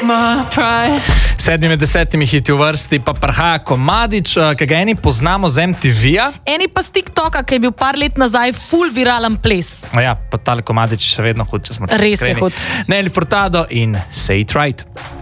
7 med 10 hiti v vrsti pa prihaja komadič, ki ga eni poznamo z MTV-ja. Eni pa z TikToka, ki je bil par let nazaj full viralen ples. Ja, pa tale komadič še vedno hud, če smo Res je hud. Nelly Furtado in Say It Right.